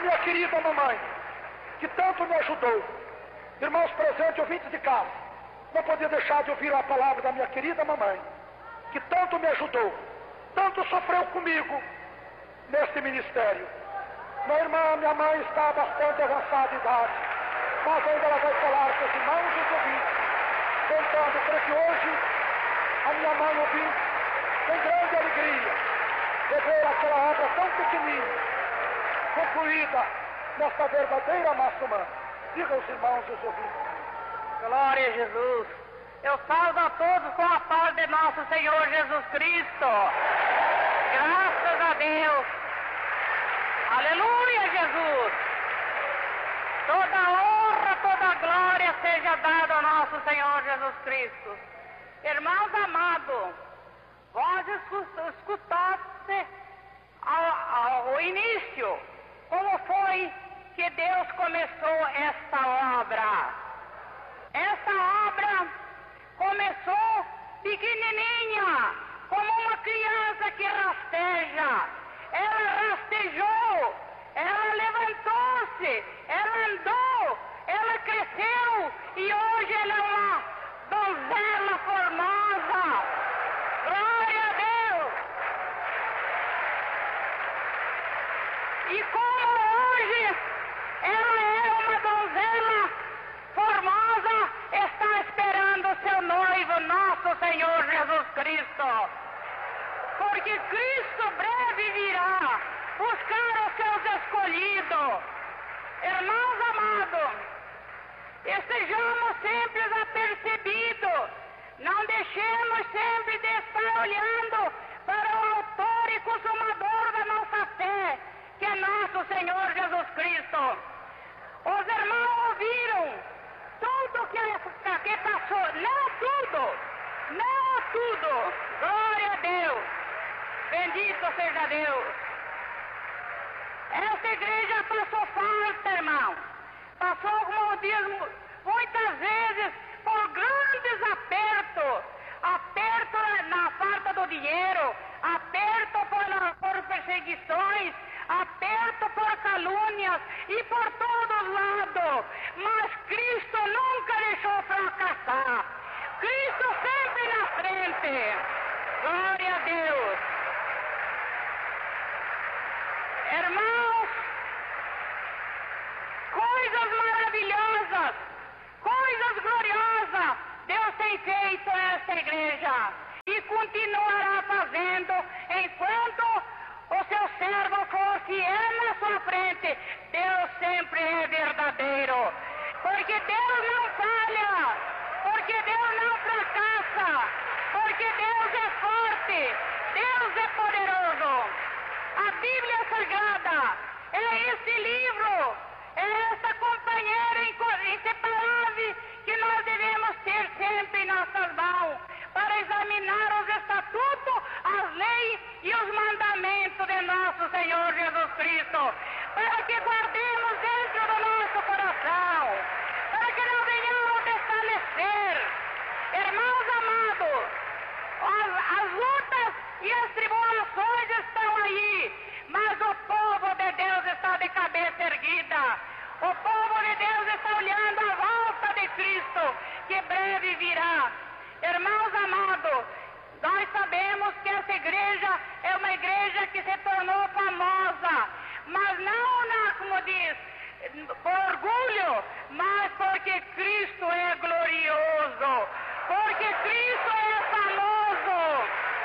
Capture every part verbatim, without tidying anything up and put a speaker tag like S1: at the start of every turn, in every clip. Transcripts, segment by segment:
S1: minha querida mamãe, que tanto me ajudou. Irmãos presentes, ouvintes de casa, não podia deixar de ouvir a palavra da minha querida mamãe, que tanto me ajudou, tanto sofreu comigo neste ministério. Minha irmã, minha mãe está bastante avançada de idade, mas ainda ela vai falar com os irmãos e os ouvintes, tentando para que hoje a minha mãe ouvinte tem grande alegria de ver aquela obra tão pequenina, concluída nesta verdadeira massa humana. Diga aos irmãos e aos ouvintes.
S2: Glória a Jesus. Eu salvo a todos com a paz de nosso Senhor Jesus Cristo. Graças a Deus. Aleluia, Jesus. Toda honra, toda glória seja dada ao nosso Senhor Jesus Cristo. Irmãos amados, vós escutaste ao, ao início como foi que Deus começou esta obra. Esta obra começou pequenininha, como uma criança que rasteja. Ela rastejou, ela levantou-se, ela andou, ela cresceu e hoje ela é uma donzela formosa. Glória a Deus! E como hoje ela é uma donzela formosa, está esperando o seu noivo, nosso Senhor Jesus Cristo. Porque Cristo breve virá buscar os seus escolhidos. Irmãos amados, estejamos sempre apercebidos, não deixemos sempre de estar olhando para o autor e consumador da nossa fé, que é nosso Senhor Jesus Cristo. Os irmãos ouviram tudo que, que passou, não tudo, não tudo, glória a Deus, bendito seja Deus. Essa igreja passou falta, irmão, passou alguns dias, muitas vezes, por grandes apertos, aperto na falta do dinheiro, aperto por, por perseguições, aperto por calúnias e por todos lados, mas Cristo nunca deixou fracassar. Cristo sempre na frente. Glória a Deus. Irmãos, coisas maravilhosas, coisas gloriosas Deus tem feito nesta igreja e continuará fazendo enquanto o seu servo for fiel na sua frente. Deus sempre é verdadeiro, porque Deus não falha, porque Deus não fracassa, porque Deus é forte, Deus é poderoso. A Bíblia Sagrada é esse livro, é essa companheira inseparável que nós devemos ter sempre em nossas mãos para examinar os estatutos, as leis e os mandamentos de nosso Senhor Jesus Cristo, para que guardemos dentro do nosso coração, para que não venhamos desfalecer. Irmãos amados, as, as lutas e as tribulações estão aí, mas o povo de Deus está de cabeça erguida. O povo de Deus está olhando a volta de Cristo, que breve virá. Irmãos amados, nós sabemos que essa igreja é uma igreja que se tornou famosa, mas não, na, como diz, por orgulho, mas porque Cristo é glorioso, porque Cristo é famoso.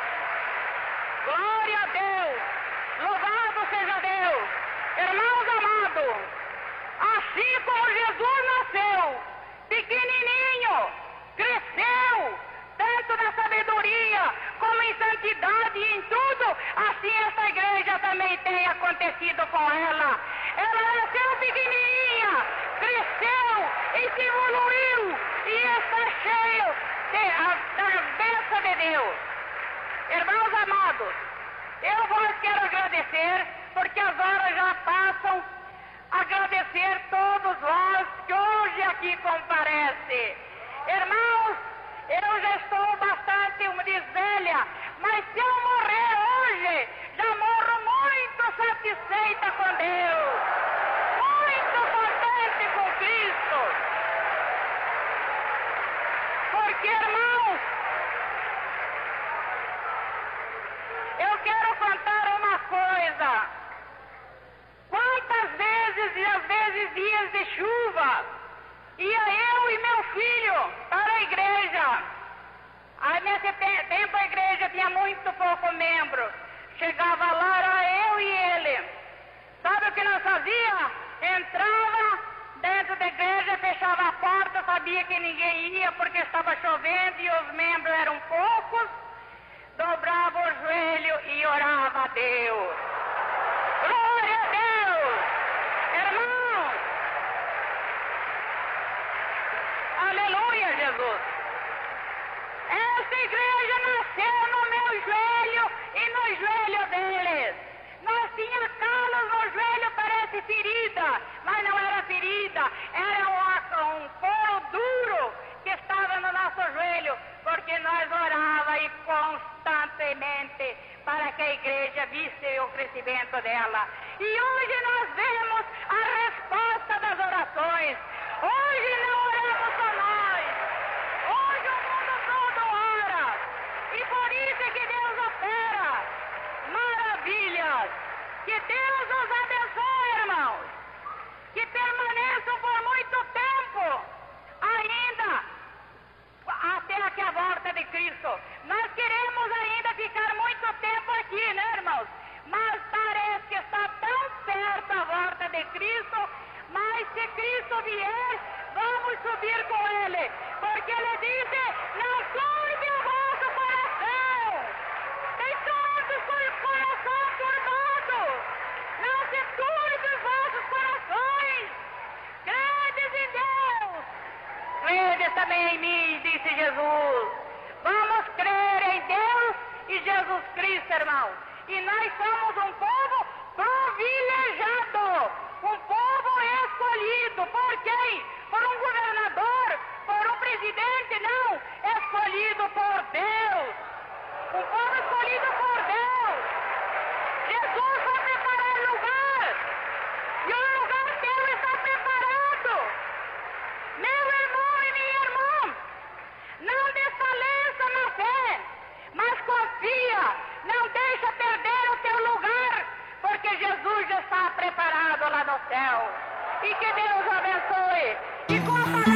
S2: Glória a Deus, louvado seja Deus. Irmãos amados, assim como Jesus nasceu, pequenininho, cresceu, tanto na sabedoria como em santidade e em tudo, assim essa igreja também tem acontecido com ela. Ela nasceu pequenininha, cresceu e se evoluiu e está cheio de, da bênção de Deus. Irmãos amados, eu vos quero agradecer, porque as horas já passam, agradecer todos vós que hoje aqui comparecem. Irmãos, eu já estou bastante, como diz, velha, mas se eu morrer hoje, já morro muito satisfeita com Deus. filho para a igreja. Aí nesse te- tempo a igreja tinha muito pouco membro. Chegava lá, era eu e ele. Sabe o que nós fazia? Entrava dentro da igreja, fechava a porta, sabia que ninguém ia porque estava chovendo e os membros eram poucos. Dobrava o joelho e orava a Deus. Glória a Deus! Irmãos! Aleluia, Jesus! Essa igreja nasceu no meu joelho e no joelho deles. Nós tínhamos calos no joelho, parece ferida, mas não era ferida, era um, um couro duro que estava no nosso joelho, porque nós orava e constantemente para que a igreja visse o crescimento dela. E hoje nós vemos a resposta das orações. Hoje não oramos só nós. Hoje o mundo todo ora. E por isso é que Deus opera maravilhas. Que Deus os abençoe, irmãos. Que permaneçam por muito tempo ainda até que a volta de Cristo. Nós queremos ainda ficar muito tempo aqui, né, irmãos? Mas parece que está tão perto a volta de Cristo, mas se Cristo vier, vamos subir com Ele. Porque Ele disse, não turbe o vosso coração. Tem tantos com o coração turbado. Não se turbe os vossos corações. Credes em Deus. Credes também em mim, disse Jesus. Vamos crer em Deus e Jesus Cristo, irmão. E nós somos um povo privilegiado, um povo escolhido. Por quem? Por um governador, por um presidente, não. Escolhido por Deus. Um povo escolhido por Deus. Jesus vai preparar lugar. E o lugar teu está preparado. Meu irmão e minha irmã, não desfaleça na fé, mas confia. Não deixa perder o teu lugar, porque Jesus já está preparado lá no céu. E que Deus abençoe. E com a